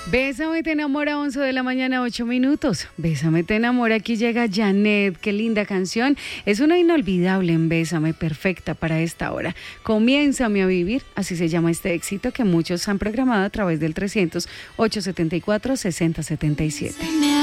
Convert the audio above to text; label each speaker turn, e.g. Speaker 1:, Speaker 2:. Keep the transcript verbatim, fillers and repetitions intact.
Speaker 1: Bésame, te enamora, once de la mañana, ocho minutos. Bésame, te enamora, aquí llega Janet, qué linda canción. Es una inolvidable en Bésame, perfecta para esta hora. Comiénzame a vivir, así se llama este éxito que muchos han programado a través del trescientos, ochocientos setenta y cuatro, sesenta setenta y siete.